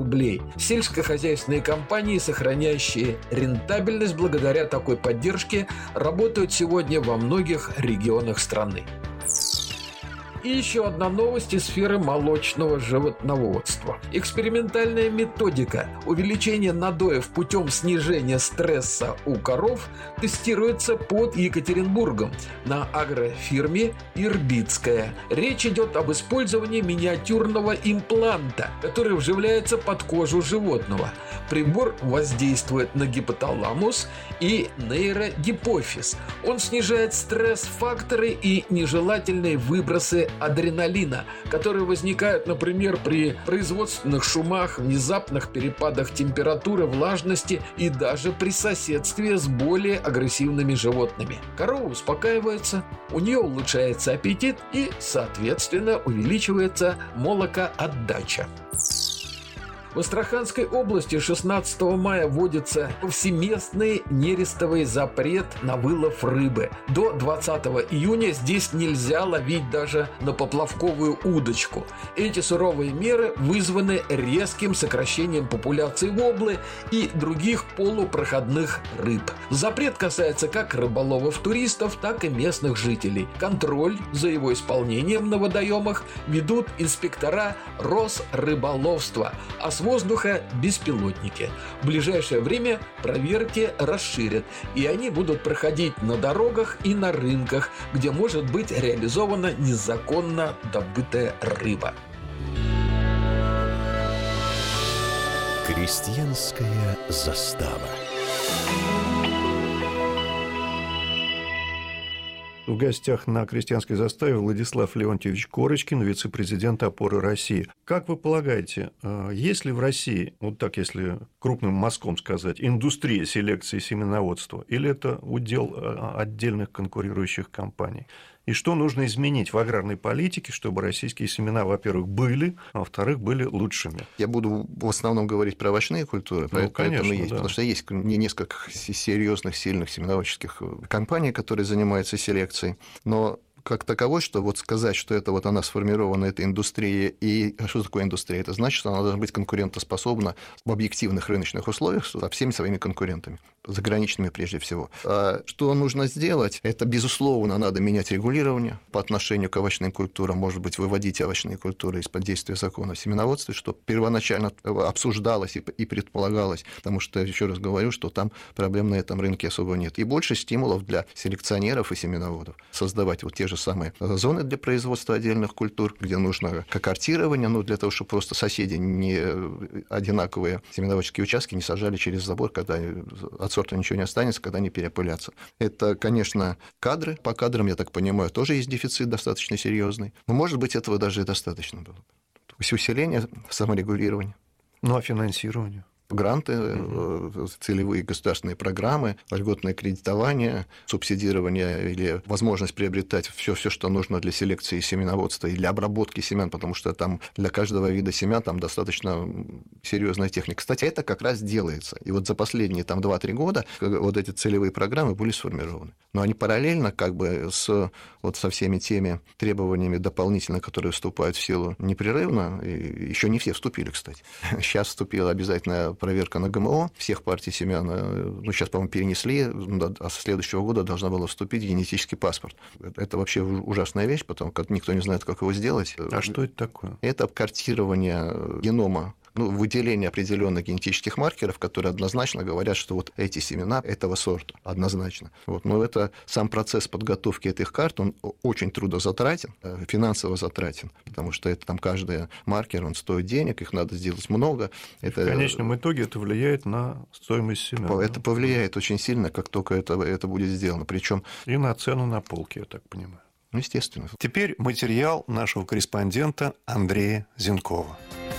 рублей. Сельскохозяйственные компании, сохраняющие рентабельность благодаря такой поддержке, работают сегодня во многих регионах страны. И еще одна новость из сферы молочного животноводства. Экспериментальная методика увеличения надоев путем снижения стресса у коров тестируется под Екатеринбургом на агрофирме «Ирбитская». Речь идет об использовании миниатюрного импланта, который вживляется под кожу животного. Прибор воздействует на гипоталамус и нейрогипофиз. Он снижает стресс-факторы и нежелательные выбросы адреналина, которые возникают, например, при производственных шумах, внезапных перепадах температуры, влажности и даже при соседстве с более агрессивными животными. Корова успокаивается, у нее улучшается аппетит и, соответственно, увеличивается молокоотдача. В Астраханской области 16 мая вводится повсеместный нерестовый запрет на вылов рыбы. До 20 июня здесь нельзя ловить даже на поплавковую удочку. Эти суровые меры вызваны резким сокращением популяции воблы и других полупроходных рыб. Запрет касается как рыболовов-туристов, так и местных жителей. Контроль за его исполнением на водоемах ведут инспектора Росрыболовства, а с воздуха беспилотники. В ближайшее время проверки расширят, и они будут проходить на дорогах и на рынках, где может быть реализована незаконно добытая рыба. Крестьянская застава. В гостях на крестьянской заставе Владислав Леонтьевич Корочкин, вице-президент «Опоры России». Как вы полагаете, есть ли в России, вот так если крупным мазком сказать, индустрия селекции семеноводства, или это удел отдельных конкурирующих компаний? И что нужно изменить в аграрной политике, чтобы российские семена, во-первых, были, а во-вторых, были лучшими? Я буду в основном говорить про овощные культуры, конечно, есть, да. Потому что есть несколько серьезных, сильных семеноводческих компаний, которые занимаются селекцией, но как таковой, что вот сказать, что это вот она сформирована, эта индустрия, и что такое индустрия? Это значит, что она должна быть конкурентоспособна в объективных рыночных условиях со всеми своими конкурентами, заграничными прежде всего. А что нужно сделать? Это, безусловно, надо менять регулирование по отношению к овощным культурам, может быть, выводить овощные культуры из-под действия закона о семеноводстве, что первоначально обсуждалось и предполагалось, потому что, еще раз говорю, что там проблем на этом рынке особо нет. И больше стимулов для селекционеров и семеноводов создавать вот те же самые зоны для производства отдельных культур, где нужно кокортирование, для того, чтобы просто соседи не одинаковые семеноводческие участки не сажали через забор, когда от сорта ничего не останется, когда не перепылятся. Это, конечно, кадры. По кадрам, я так понимаю, тоже есть дефицит достаточно серьезный. Но, может быть, этого даже и достаточно было. То есть усиление саморегулирования. Ну, а финансирование? Гранты, целевые государственные программы, льготное кредитование, субсидирование или возможность приобретать все, что нужно для селекции семеноводства и для обработки семян, потому что там для каждого вида семян там достаточно серьезная техника. Кстати, это как раз делается. И вот за последние 2-3 года вот эти целевые программы были сформированы. Но они параллельно со всеми теми требованиями дополнительно, которые вступают в силу непрерывно, и еще не все вступили, кстати. Сейчас вступила обязательная проверка на ГМО всех партий семян. Сейчас, по-моему, перенесли, а со следующего года должна была вступить генетический паспорт. Это вообще ужасная вещь, потому что никто не знает, как его сделать. А что это такое? Это картирование генома, выделение определенных генетических маркеров, которые однозначно говорят, что вот эти семена этого сорта, однозначно. Но это сам процесс подготовки этих карт, он очень трудозатратен, финансово затратен, потому что это там каждый маркер, он стоит денег, их надо сделать много. В конечном итоге это влияет на стоимость семян. Это повлияет очень сильно, как только это будет сделано. Причем и на цену на полке, я так понимаю. Естественно. Теперь материал нашего корреспондента Андрея Зенкова.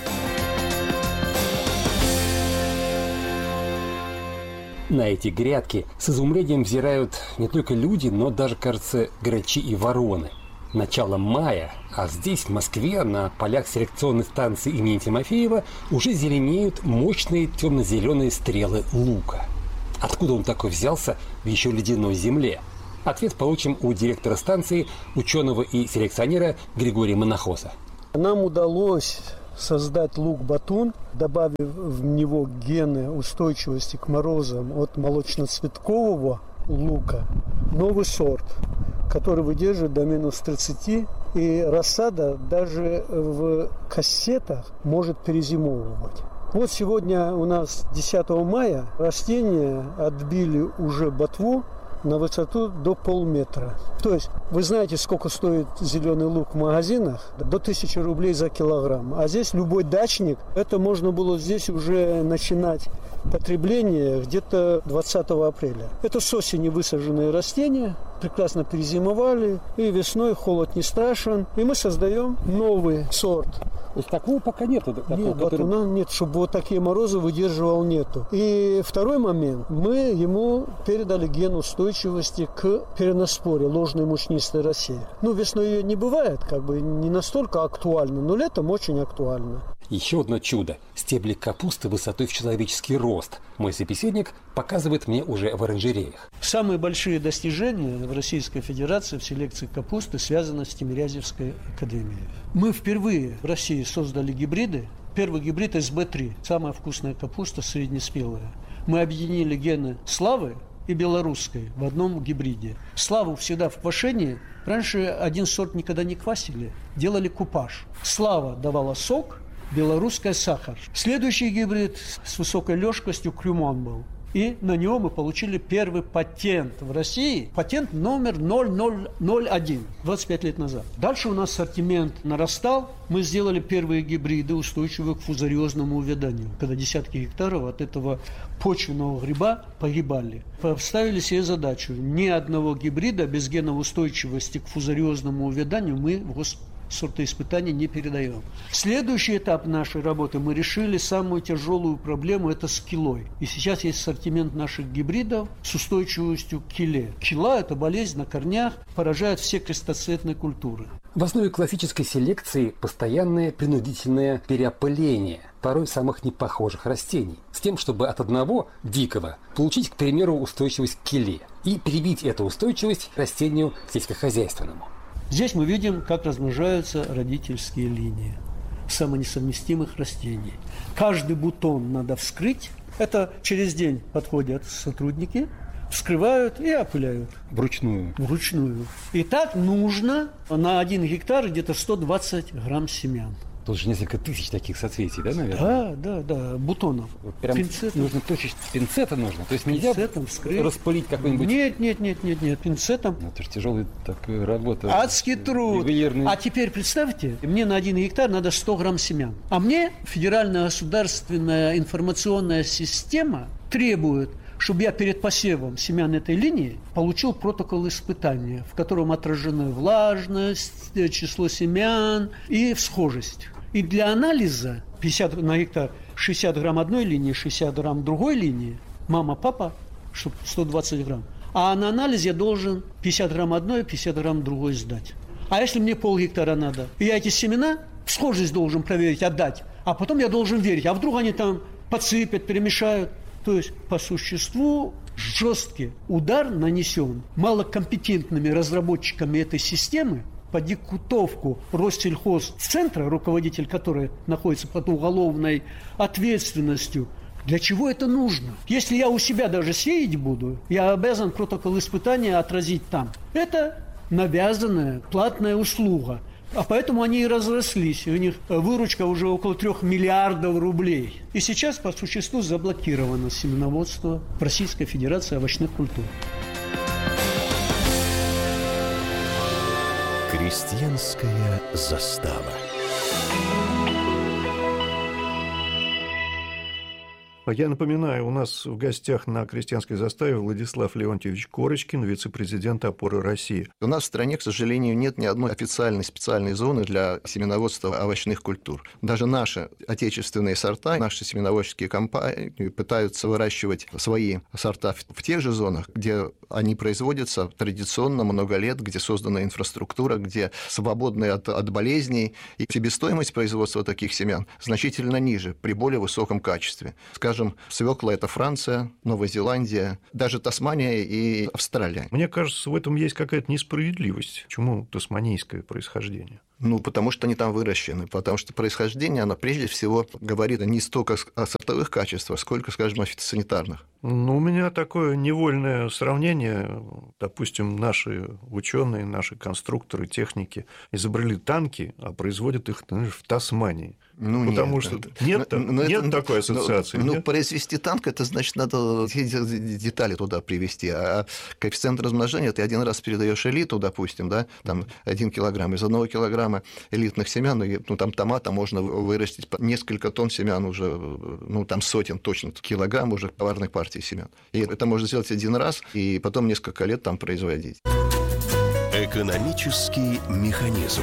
На эти грядки с изумлением взирают не только люди, но даже, кажется, грачи и вороны. Начало мая, а здесь, в Москве, на полях селекционной станции имени Тимофеева уже зеленеют мощные темно-зеленые стрелы лука. Откуда он такой взялся в еще ледяной земле? Ответ получим у директора станции, ученого и селекционера Григория Монахоса. Нам удалось создать лук-батун, добавив в него гены устойчивости к морозам от молочно-цветкового лука, новый сорт, который выдерживает до минус 30, и рассада даже в кассетах может перезимовывать. Вот сегодня у нас 10 мая растения отбили уже ботву на высоту до полметра. То есть вы знаете, сколько стоит зеленый лук в магазинах? До 1000 рублей за килограмм. А здесь любой дачник, это можно было здесь уже начинать потребление где-то 20 апреля. Это с осени высаженные растения, прекрасно перезимовали, и весной холод не страшен, и мы создаем новый сорт. То есть такого пока нету? Нет, батуна нет, чтобы вот такие морозы выдерживал, нету. И второй момент, мы ему передали ген устойчивости к переноспоре, ложной мучнистой росе. Ну, весной ее не бывает, как бы не настолько актуально, но летом очень актуально. Еще одно чудо – стебли капусты высотой в человеческий рост. Мой собеседник показывает мне уже в оранжереях. Самые большие достижения в Российской Федерации в селекции капусты связаны с Тимирязевской академией. Мы впервые в России создали гибриды. Первый гибрид СБ3, самая вкусная капуста, среднеспелая. Мы объединили гены славы и белорусской в одном гибриде. Славу всегда в квашении. Раньше один сорт никогда не квасили, делали купаж. Слава давала сок, белорусская сахар. Следующий гибрид с высокой лёжкостью Крюмон был. И на него мы получили первый патент в России. Патент номер 0001, 25 лет назад. Дальше у нас ассортимент нарастал. Мы сделали первые гибриды, устойчивые к фузариозному увяданию. Когда десятки гектаров от этого почвенного гриба погибали. Поставили себе задачу. Ни одного гибрида без геноустойчивости к фузариозному увяданию мы в сортоиспытания не передаем. Следующий этап нашей работы мы решили самую тяжелую проблему – это с килой. И сейчас есть ассортимент наших гибридов с устойчивостью к киле. Кила – это болезнь на корнях, поражает все крестоцветные культуры. В основе классической селекции постоянное принудительное переопыление, порой самых непохожих растений, с тем, чтобы от одного дикого получить, к примеру, устойчивость к киле и привить эту устойчивость растению сельскохозяйственному. Здесь мы видим, как размножаются родительские линии самонесовместимых растений. Каждый бутон надо вскрыть. Это через день подходят сотрудники, вскрывают и опыляют. Вручную? Вручную. И так нужно на 1 гектар где-то 120 грамм семян. Тут же несколько тысяч таких соцветий, да, наверное? Да, бутонов. Вот прям пинцетом. Нужно точить пинцетом нужно? То есть нельзя распылить какой-нибудь? Нет, пинцетом. Это же тяжелая такая работа. Адский труд. Ювелирный. А теперь представьте, мне на 1 гектар надо 100 грамм семян. А мне федеральная государственная информационная система требует, чтобы я перед посевом семян этой линии получил протокол испытания, в котором отражены влажность, число семян и всхожесть. И для анализа 50 на гектар 60 грамм одной линии, 60 грамм другой линии, мама, папа, чтобы 120 грамм. А на анализ я должен 50 грамм одной, 50 грамм другой сдать. А если мне пол-гектара надо, и я эти семена, схожесть должен проверить, отдать, а потом я должен верить, а вдруг они там подсыпят, перемешают. То есть, по существу, жесткий удар нанесен малокомпетентными разработчиками этой системы по диктовку Россельхозцентра, руководитель которой находится под уголовной ответственностью. Для чего это нужно? Если я у себя даже сеять буду, я обязан протокол испытания отразить там. Это навязанная платная услуга. А поэтому они и разрослись. У них выручка уже около 3 миллиардов рублей. И сейчас по существу заблокировано семеноводство в Российской Федерации овощных культур. Крестьянская застава. Я напоминаю, у нас в гостях на крестьянской заставе Владислав Леонтьевич Корочкин, вице-президент «Опоры России». У нас в стране, к сожалению, нет ни одной официальной специальной зоны для семеноводства овощных культур. Даже наши отечественные сорта, наши семеноводческие компании пытаются выращивать свои сорта в тех же зонах, где они производятся традиционно много лет, где создана инфраструктура, где свободны от болезней, и себестоимость производства таких семян значительно ниже, при более высоком качестве. Скажем, свекла – это Франция, Новая Зеландия, даже Тасмания и Австралия. Мне кажется, в этом есть какая-то несправедливость. Почему тасманийское происхождение? Ну, потому что они там выращены, потому что происхождение, оно прежде всего говорит не столько о сортовых качествах, сколько, скажем, о фитосанитарных. Ну, у меня такое невольное сравнение. Допустим, наши ученые, наши конструкторы, техники изобрели танки, а производят их, знаешь, в Тасмании. Ну, потому что нет такой ассоциации. Ну, произвести танк, это значит, надо детали туда привезти. А коэффициент размножения, ты один раз передаешь элиту, допустим, да, там 1 килограмм, из 1 килограмма элитных семян, ну, там томата можно вырастить несколько тонн семян уже, ну, там сотен точно килограмм уже товарной партии семян. И это можно сделать один раз, и потом несколько лет там производить. Экономический механизм.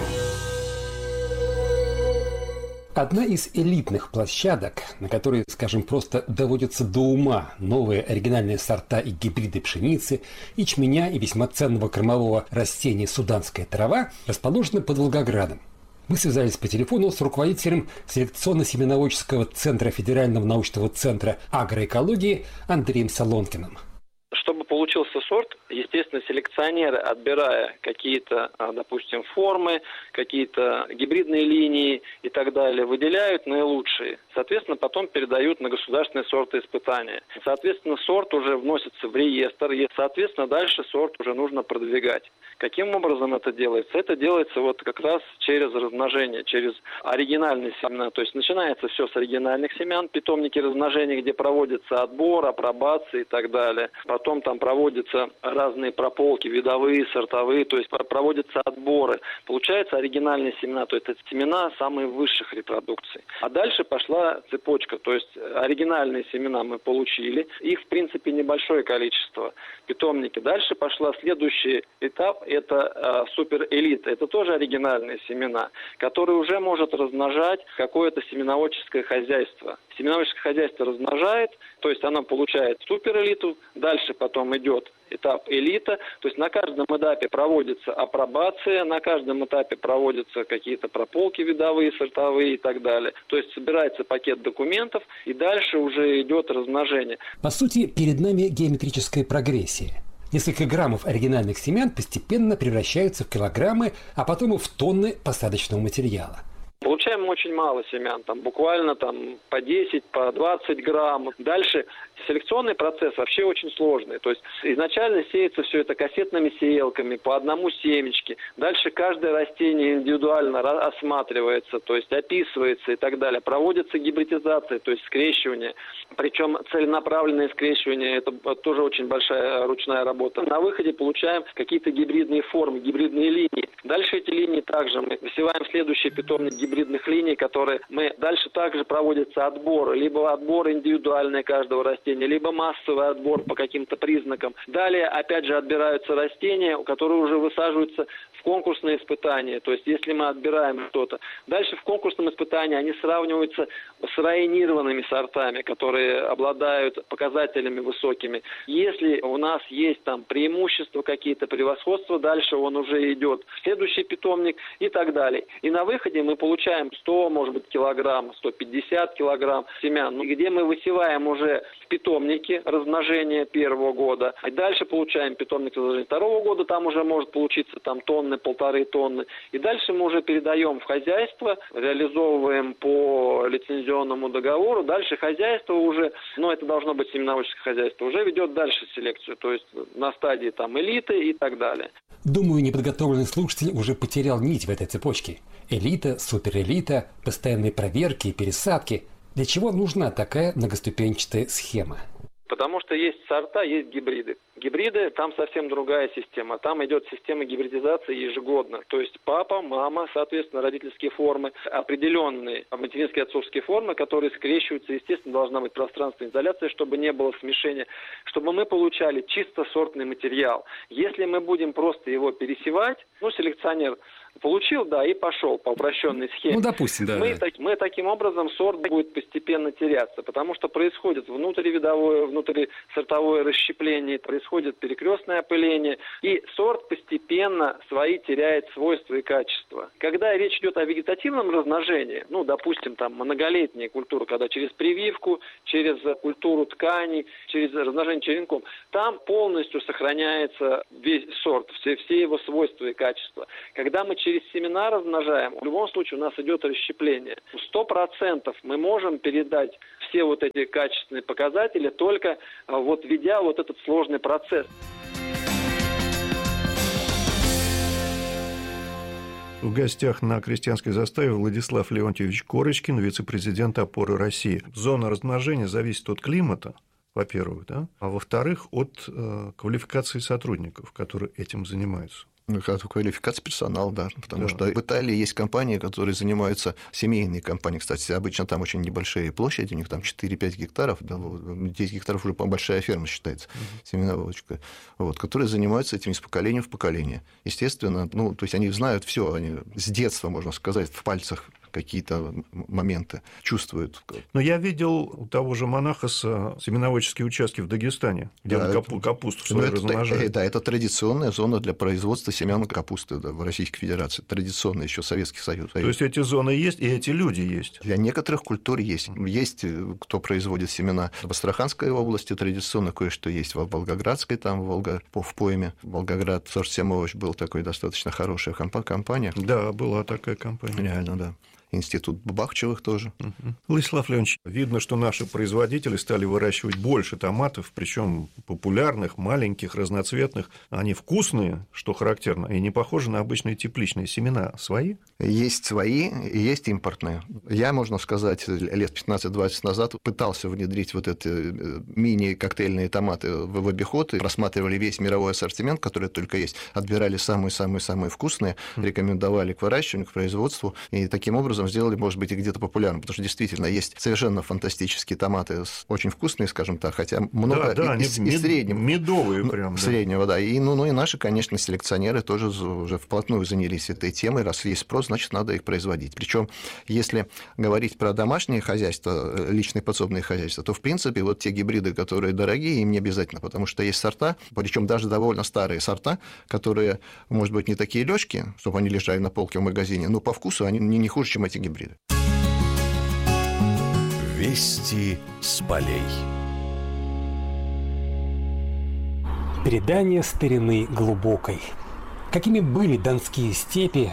Одна из элитных площадок, на которой, скажем, просто доводятся до ума новые оригинальные сорта и гибриды пшеницы, ячменя и весьма ценного кормового растения суданская трава, расположена под Волгоградом. Мы связались по телефону с руководителем селекционно-семеноводческого центра Федерального научного центра агроэкологии Андреем Солонкиным. Чтобы получился сорт, естественно, селекционеры, отбирая какие-то, допустим, формы, какие-то гибридные линии и так далее, выделяют наилучшие. Соответственно, потом передают на государственные сортоиспытания. Соответственно, сорт уже вносится в реестр, и, соответственно, дальше сорт уже нужно продвигать. Каким образом это делается? Это делается вот как раз через размножение, через оригинальные семена. То есть начинается все с оригинальных семян, питомники размножения, где проводится отбор, апробация и так далее. Потом там проводятся разные прополки, видовые, сортовые, то есть проводятся отборы. Получаются оригинальные семена, то есть это семена самых высших репродукций. А дальше пошла цепочка, то есть оригинальные семена мы получили, их в принципе небольшое количество, питомники. Дальше пошла следующий этап, это суперэлита, это тоже оригинальные семена, которые уже может размножать какое-то семеноводческое хозяйство. Семеноводческое хозяйство размножает, то есть оно получает суперэлиту, дальше потом идет этап элита, то есть на каждом этапе проводится апробация, на каждом этапе проводятся какие-то прополки видовые, сортовые и так далее. То есть собирается пакет документов и дальше уже идет размножение. По сути, перед нами геометрическая прогрессия. Несколько граммов оригинальных семян постепенно превращаются в килограммы, а потом и в тонны посадочного материала. Получаем очень мало семян, там буквально по 10, по 20 грамм. Дальше селекционный процесс вообще очень сложный. То есть изначально сеется все это кассетными сеялками, по одному семечке. Дальше каждое растение индивидуально осматривается, то есть описывается и так далее. Проводится гибридизация, то есть скрещивание. Причем целенаправленное скрещивание – это тоже очень большая ручная работа. На выходе получаем какие-то гибридные формы, гибридные линии. Дальше эти линии также мы высеваем следующий питомник гибридных линий, которые мы дальше также проводится отбор, либо отбор индивидуальный каждого растения, либо массовый отбор по каким-то признакам. Далее, опять же, отбираются растения, которые уже высаживаются в конкурсные испытания. То есть, если мы отбираем что-то, дальше в конкурсном испытании они сравниваются с районированными сортами, которые обладают показателями высокими. Если у нас есть там преимущества какие-то, превосходства, дальше он уже идет в следующий питомник и так далее. И на выходе мы получаем 100, может быть, килограмм, 150 килограмм семян, где мы высеваем уже в питомнике размножение первого года. И дальше получаем питомник размножения второго года, там уже может получиться тонны, 1,5 тонны. И дальше мы уже передаем в хозяйство, реализовываем по лицензионному договору. Дальше хозяйство уже, это должно быть семеноводческое хозяйство, уже ведет дальше селекцию, то есть на стадии элиты и так далее. Думаю, неподготовленный слушатель уже потерял нить в этой цепочке. Элита, суперэлита, постоянные проверки и пересадки. Для чего нужна такая многоступенчатая схема? Потому что есть сорта, есть гибриды. Гибриды, там совсем другая система. Там идет система гибридизации ежегодно. То есть папа, мама, соответственно, родительские формы, определенные материнские и отцовские формы, которые скрещиваются. Естественно, должна быть пространственная изоляция, чтобы не было смешения, чтобы мы получали чисто сортный материал. Если мы будем просто его пересевать, селекционер получил, и пошел по упрощенной схеме. Допустим, да. Мы таким образом сорт будет постепенно теряться, потому что происходит внутривидовое, внутрисортовое расщепление, происходит перекрестное опыление, и сорт постепенно теряет свойства и качества. Когда речь идет о вегетативном размножении, допустим, многолетняя культура, когда через прививку, через культуру тканей, через размножение черенком, там полностью сохраняется весь сорт, все его свойства и качества. Когда мы через семена размножаем, в любом случае у нас идет расщепление. 100% мы можем передать все вот эти качественные показатели только вот ведя вот этот сложный процесс. В гостях на Крестьянской заставе Владислав Леонтьевич Корочкин, вице-президент «Опоры России». Зона размножения зависит от климата, во-первых, да? А во-вторых, от квалификации сотрудников, которые этим занимаются. Квалификация персонала, да. Потому что в Италии есть компании, которые занимаются, семейные компании, кстати, обычно там очень небольшие площади, у них там 4-5 гектаров, да, 10 гектаров уже большая ферма считается, семеноводчика, вот, которые занимаются этим из поколения в поколение. Естественно, то есть они знают все, они с детства, можно сказать, в пальцах какие-то моменты чувствуют. Но я видел у того же Монахоса семеноводческие участки в Дагестане, где он капусту свою размножает. Да, это традиционная зона для производства семян капусты в Российской Федерации. Традиционная, еще Советский Союз. То есть эти зоны есть, и эти люди есть? Для некоторых культур есть. Есть, кто производит семена в Астраханской области, традиционно кое-что есть в Волгоградской, там в пойме. Волгоград, Сорсемович был такой достаточно хорошая компания. Да, была такая компания. Реально, да. Институт Бахчевых тоже. Владислав Леонидович, видно, что наши производители стали выращивать больше томатов, причем популярных, маленьких, разноцветных. Они вкусные, что характерно, и не похожи на обычные тепличные семена. Свои? Есть свои и есть импортные. Я, можно сказать, лет 15-20 назад пытался внедрить вот эти мини-коктейльные томаты в обиход, и просматривали весь мировой ассортимент, который только есть, отбирали самые-самые-самые вкусные, рекомендовали к выращиванию, к производству, и таким образом сделали, может быть, и где-то популярным, потому что действительно есть совершенно фантастические томаты, очень вкусные, скажем так, хотя много из среднего. Медовые прям. Среднего, да. И наши, конечно, селекционеры тоже уже вплотную занялись этой темой. Раз есть спрос, значит, надо их производить. Причем, если говорить про домашние хозяйства, личные подсобные хозяйства, то, в принципе, вот те гибриды, которые дорогие, им не обязательно, потому что есть сорта, причем даже довольно старые сорта, которые, может быть, не такие лёгкие, чтобы они лежали на полке в магазине, но по вкусу они не хуже, чем эти гибриды. Вести с полей. Предание старины глубокой. Какими были донские степи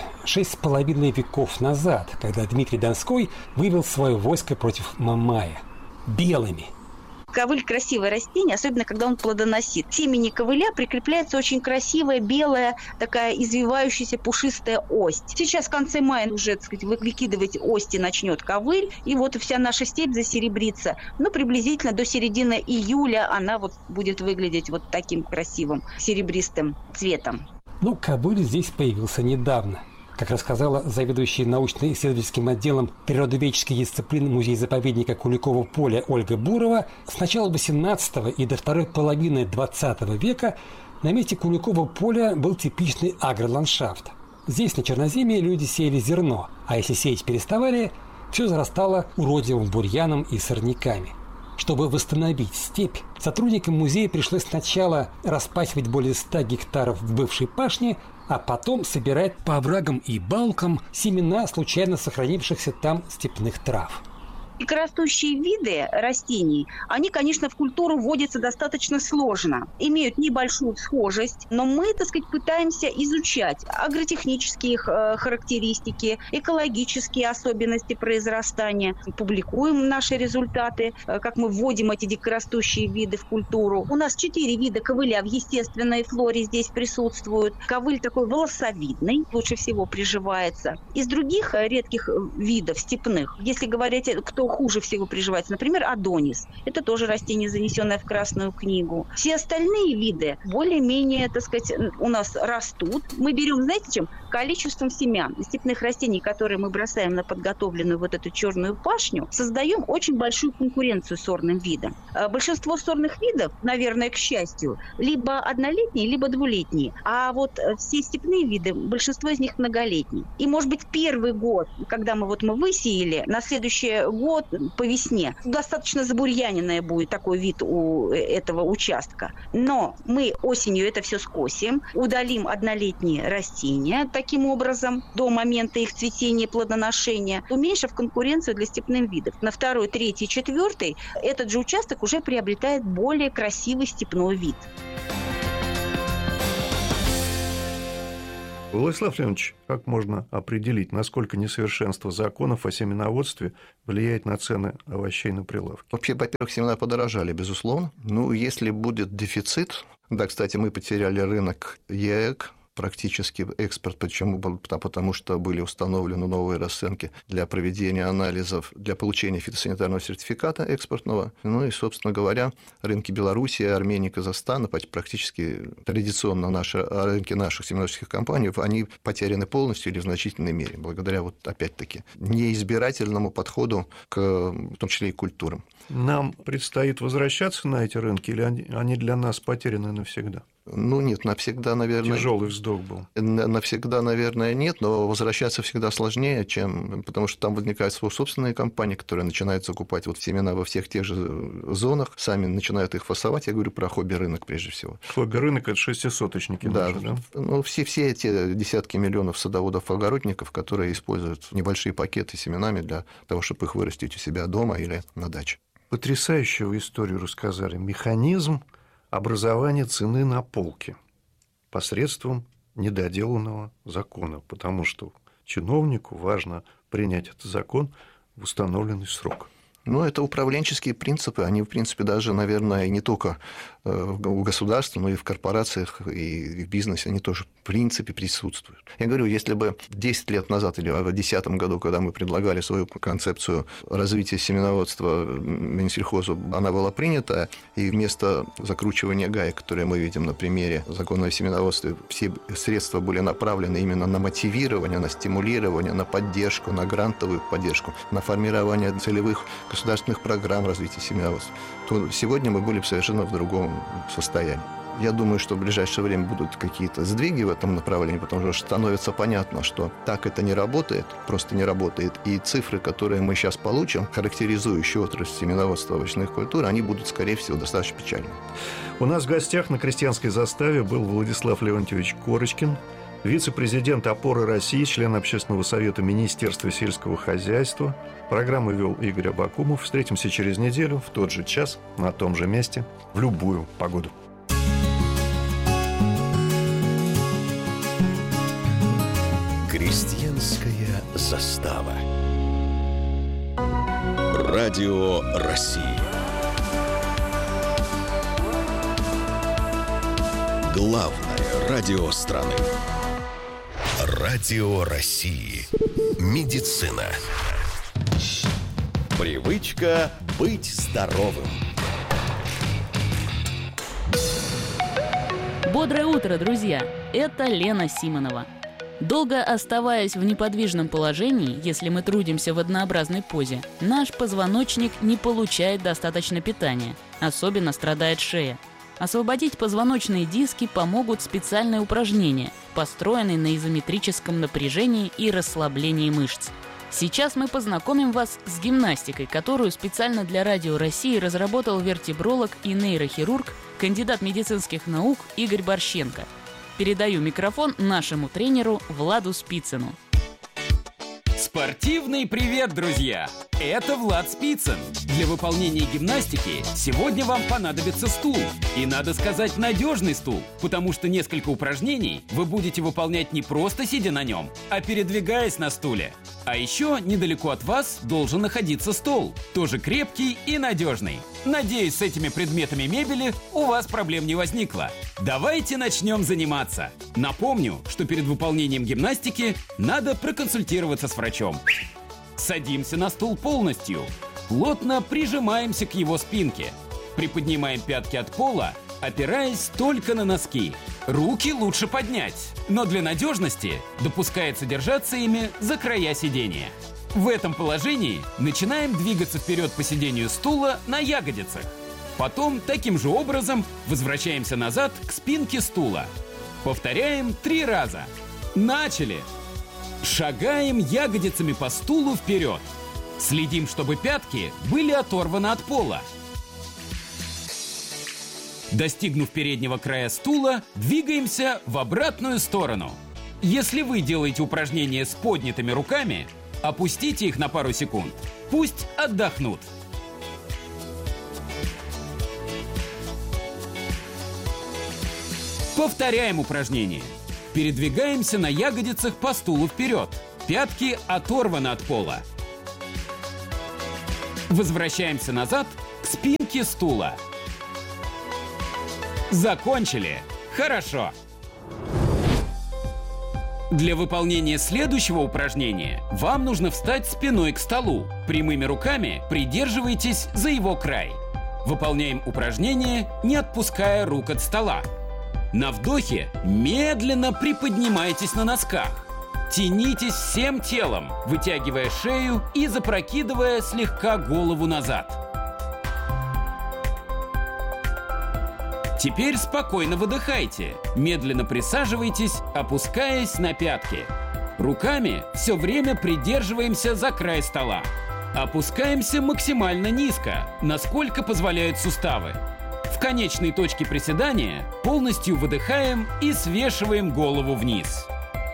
6,5 веков назад, когда Дмитрий Донской вывел свое войско против Мамая? Белыми. Ковыль – красивое растение, особенно когда он плодоносит. К семени ковыля прикрепляется очень красивая, белая, такая извивающаяся пушистая ость. Сейчас в конце мая уже, так сказать, выкидывать ости начнет ковыль, и вот вся наша степь засеребрится. Приблизительно до середины июля она вот будет выглядеть вот таким красивым серебристым цветом. Ковыль здесь появился недавно. Как рассказала заведующая научно-исследовательским отделом природоведческой дисциплины музея-заповедника Куликового поля Ольга Бурова, с начала XVIII и до второй половины XX века на месте Куликового поля был типичный агроландшафт. Здесь, на черноземье, люди сеяли зерно, а если сеять переставали, все зарастало уродливым бурьяном и сорняками. Чтобы восстановить степь, сотрудникам музея пришлось сначала распахивать более 100 гектаров в бывшей пашне, а потом собирать по оврагам и балкам семена случайно сохранившихся там степных трав. Дикорастущие виды растений, они, конечно, в культуру вводятся достаточно сложно, имеют небольшую схожесть, но мы, так сказать, пытаемся изучать агротехнические их характеристики, экологические особенности произрастания, публикуем наши результаты, как мы вводим эти дикорастущие виды в культуру. У нас 4 вида ковыля в естественной флоре здесь присутствуют. Ковыль такой волосовидный, лучше всего приживается. Из других редких видов степных, если говорить, кто хуже всего приживается, например, адонис. Это тоже растение, занесенное в Красную книгу. Все остальные виды более-менее, так сказать, у нас растут. Мы берем, знаете, чем? Количеством семян степных растений, которые мы бросаем на подготовленную вот эту черную пашню, создаем очень большую конкуренцию сорным видам. Большинство сорных видов, наверное, к счастью, либо однолетние, либо двулетние. А вот все степные виды, большинство из них многолетние. И, может быть, первый год, когда мы высеяли, на следующий год по весне достаточно забурьяненный будет такой вид у этого участка. Но мы осенью это все скосим, удалим однолетние растения таким образом до момента их цветения и плодоношения, уменьшив конкуренцию для степных видов. На 2-й, 3-й, 4-й этот же участок уже приобретает более красивый степной вид. Владислав Леонидович, как можно определить, насколько несовершенство законов о семеноводстве влияет на цены овощей на прилавке? Вообще, во-первых, семена подорожали, безусловно. Если будет дефицит... Да, кстати, мы потеряли рынок ЕЭК, практически экспорт. Почему? Потому что были установлены новые расценки для проведения анализов, для получения фитосанитарного сертификата экспортного. И, собственно говоря, рынки Беларуси, Армении, Казахстана, практически традиционно рынки наших семеноводческих компаний, они потеряны полностью или в значительной мере, благодаря, опять-таки, неизбирательному подходу в том числе и к культурам. Нам предстоит возвращаться на эти рынки, или они для нас потеряны навсегда? Нет, навсегда, наверное... Тяжелый вздох был. Навсегда, наверное, нет, но возвращаться всегда сложнее, потому что там возникают свои собственные компании, которые начинают закупать семена во всех тех же зонах, сами начинают их фасовать. Я говорю про хобби-рынок прежде всего. Хобби-рынок – это шестисоточники. Да, все эти десятки миллионов садоводов-огородников, которые используют небольшие пакеты с семенами для того, чтобы их вырастить у себя дома или на даче. Потрясающую историю рассказали. Механизм образования цены на полке посредством недоделанного закона, потому что чиновнику важно принять этот закон в установленный срок. Это управленческие принципы, они, в принципе, даже, наверное, и не только у государства, но и в корпорациях, и в бизнесе, они тоже, в принципе, присутствуют. Я говорю, если бы 10 лет назад или в 2010 году, когда мы предлагали свою концепцию развития семеноводства Минсельхозу, она была принята, и вместо закручивания гаек, которые мы видим на примере закона о семеноводстве, все средства были направлены именно на мотивирование, на стимулирование, на поддержку, на грантовую поддержку, на формирование целевых государственных программ развития семеноводства, то сегодня мы были совершенно в другом состоянии. Я думаю, что в ближайшее время будут какие-то сдвиги в этом направлении, потому что становится понятно, что так это не работает, просто не работает. И цифры, которые мы сейчас получим, характеризующие отрасль семеноводства овощных культур, они будут, скорее всего, достаточно печальны. У нас в гостях на крестьянской заставе был Владислав Леонтьевич Корочкин, вице-президент «Опоры России», член Общественного совета Министерства сельского хозяйства. Программу вел Игорь Абакумов. Встретимся через неделю в тот же час, на том же месте, в любую погоду. Крестьянская застава. Радио России. Главное радио страны. Радио России. Медицина. Привычка быть здоровым. Бодрое утро, друзья! Это Лена Симонова. Долго оставаясь в неподвижном положении, если мы трудимся в однообразной позе, наш позвоночник не получает достаточно питания, особенно страдает шея. Освободить позвоночные диски помогут специальные упражнения, построенные на изометрическом напряжении и расслаблении мышц. Сейчас мы познакомим вас с гимнастикой, которую специально для Радио России разработал вертебролог и нейрохирург, кандидат медицинских наук Игорь Борщенко. Передаю микрофон нашему тренеру Владу Спицыну. Спортивный привет, друзья! Это Влад Спицын. Для выполнения гимнастики сегодня вам понадобится стул. И надо сказать, надежный стул, потому что несколько упражнений вы будете выполнять не просто сидя на нем, а передвигаясь на стуле. А еще недалеко от вас должен находиться стол, тоже крепкий и надежный. Надеюсь, с этими предметами мебели у вас проблем не возникло. Давайте начнем заниматься. Напомню, что перед выполнением гимнастики надо проконсультироваться с врачом. Садимся на стул полностью. Плотно прижимаемся к его спинке. Приподнимаем пятки от пола, опираясь только на носки. Руки лучше поднять, но для надежности допускается держаться ими за края сидения. В этом положении начинаем двигаться вперед по сидению стула на ягодицах. Потом таким же образом возвращаемся назад к спинке стула. Повторяем 3 раза. Начали! Шагаем ягодицами по стулу вперед. Следим, чтобы пятки были оторваны от пола. Достигнув переднего края стула, двигаемся в обратную сторону. Если вы делаете упражнения с поднятыми руками, опустите их на пару секунд. Пусть отдохнут. Повторяем упражнение. Передвигаемся на ягодицах по стулу вперед. Пятки оторваны от пола. Возвращаемся назад к спинке стула. Закончили. Хорошо. Для выполнения следующего упражнения вам нужно встать спиной к столу. Прямыми руками придерживайтесь за его край. Выполняем упражнение, не отпуская рук от стола. На вдохе медленно приподнимайтесь на носках. Тянитесь всем телом, вытягивая шею и запрокидывая слегка голову назад. Теперь спокойно выдыхайте. Медленно присаживайтесь, опускаясь на пятки. Руками все время придерживаемся за край стола. Опускаемся максимально низко, насколько позволяют суставы. В конечной точке приседания полностью выдыхаем и свешиваем голову вниз.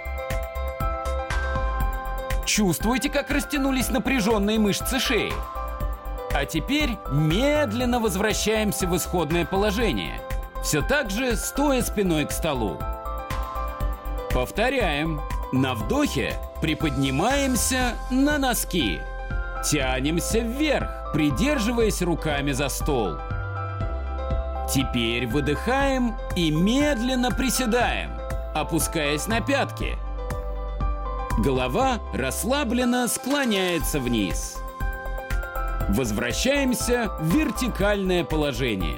Чувствуете, как растянулись напряженные мышцы шеи? А теперь медленно возвращаемся в исходное положение. Все так же стоя спиной к столу. Повторяем. На вдохе приподнимаемся на носки. Тянемся вверх, придерживаясь руками за стол. Теперь выдыхаем и медленно приседаем, опускаясь на пятки. Голова расслабленно склоняется вниз. Возвращаемся в вертикальное положение.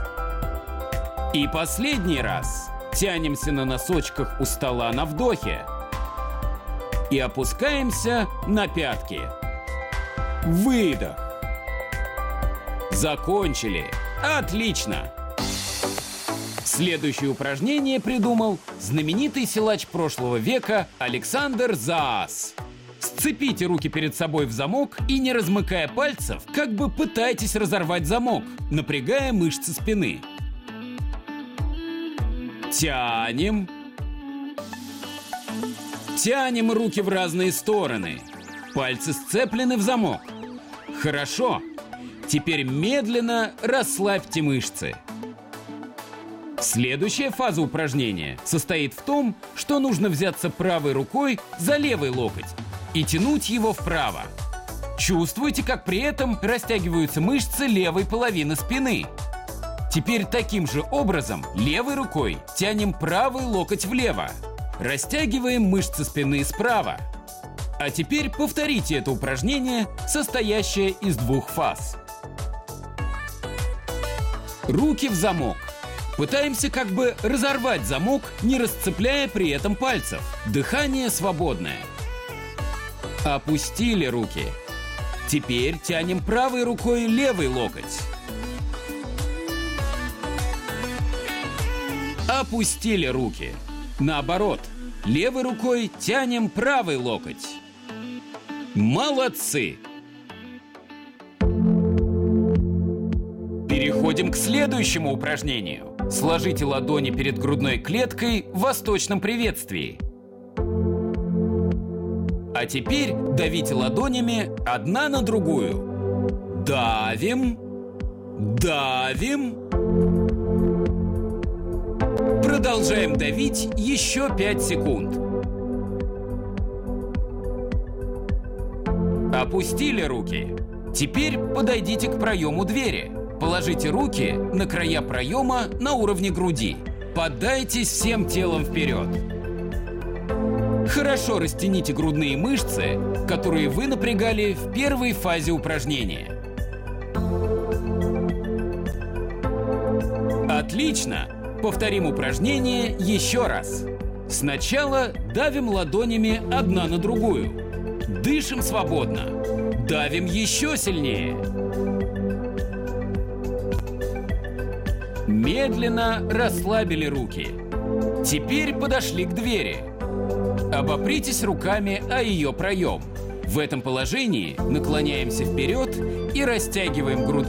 И последний раз тянемся на носочках у стола на вдохе и опускаемся на пятки. Выдох. Закончили. Отлично. Следующее упражнение придумал знаменитый силач прошлого века Александр Заас. Сцепите руки перед собой в замок и, не размыкая пальцев, как бы пытайтесь разорвать замок, напрягая мышцы спины. Тянем. Тянем руки в разные стороны. Пальцы сцеплены в замок. Хорошо. Теперь медленно расслабьте мышцы. Следующая фаза упражнения состоит в том, что нужно взяться правой рукой за левый локоть и тянуть его вправо. Чувствуете, как при этом растягиваются мышцы левой половины спины. Теперь таким же образом левой рукой тянем правый локоть влево. Растягиваем мышцы спины справа. А теперь повторите это упражнение, состоящее из двух фаз. Руки в замок. Пытаемся как бы разорвать замок, не расцепляя при этом пальцев. Дыхание свободное. Опустили руки. Теперь тянем правой рукой левый локоть. Опустили руки. Наоборот, левой рукой тянем правый локоть. Молодцы! Переходим к следующему упражнению. Сложите ладони перед грудной клеткой в восточном приветствии. А теперь давите ладонями одна на другую. Давим. Давим. Продолжаем давить еще 5 секунд. Опустили руки. Теперь подойдите к проему двери. Положите руки на края проема на уровне груди. Поддайтесь всем телом вперед. Хорошо растяните грудные мышцы, которые вы напрягали в первой фазе упражнения. Отлично! Повторим упражнение еще раз. Сначала давим ладонями одна на другую. Дышим свободно. Давим еще сильнее. Медленно расслабили руки. Теперь подошли к двери. Обопритесь руками о ее проем. В этом положении наклоняемся вперед и растягиваем грудные